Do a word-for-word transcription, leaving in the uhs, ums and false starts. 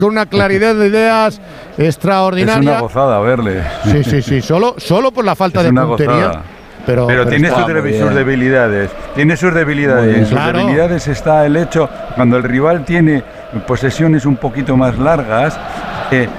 con una claridad de ideas extraordinaria. Es una gozada verle. Sí, sí, sí, solo, solo por la falta es de una puntería. Gozada. Pero, pero, pero tiene sus, sus debilidades. Tiene sus debilidades. En sus claro. debilidades está el hecho, cuando el rival tiene posesiones un poquito más largas, eh,